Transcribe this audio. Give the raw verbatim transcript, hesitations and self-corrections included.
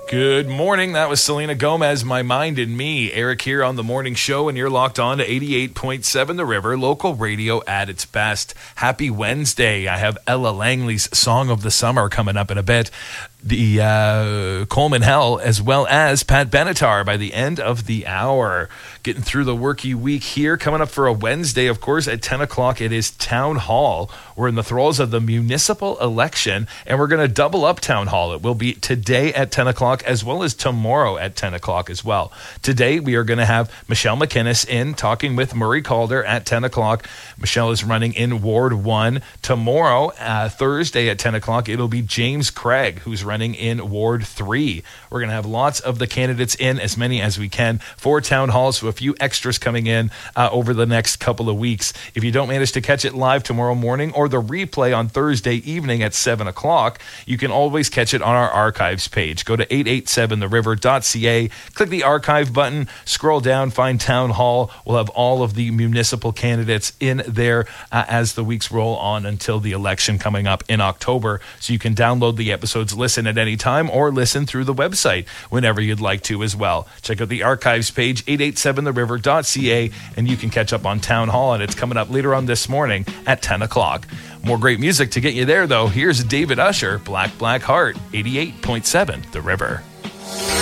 Good morning. That was Selena Gomez, My Mind and Me. Eric here on the morning show, and you're locked on to eighty-eight point seven The River, local radio at its best. Happy Wednesday. I have Ella Langley's Song of the Summer coming up in a bit. The uh, Coleman Hell, as well as Pat Benatar by the end of the hour. Getting through the worky week here. Coming up for a Wednesday, of course, at ten o'clock, it is Town Hall. We're in the throes of the municipal election, and we're going to double up Town Hall. It will be today at ten o'clock, as well as tomorrow at ten o'clock as well. Today, we are going to have Michelle McInnes in, talking with Murray Calder at ten o'clock. Michelle is running in Ward one. Tomorrow, uh, Thursday at ten o'clock, it'll be James Craig, who's running in Ward three. We're going to have lots of the candidates in, as many as we can, for Town Hall, so a few extras coming in uh, over the next couple of weeks. If you don't manage to catch it live tomorrow morning or the replay on Thursday evening at seven o'clock, you can always catch it on our archives page. Go to eight eighty-seven the river dot c a, click the archive button, scroll down, find Town Hall. We'll have all of the municipal candidates in there uh, as the weeks roll on until the election coming up in October, so you can download the episodes, listen at any time, or listen through the website whenever you'd like to as well. Check out the archives page, eight eighty-seven the river dot c a, and you can catch up on Town Hall, and it's coming up later on this morning at ten o'clock. More great music to get you there, though. Here's David Usher, Black Black Heart, eighty-eight point seven The River.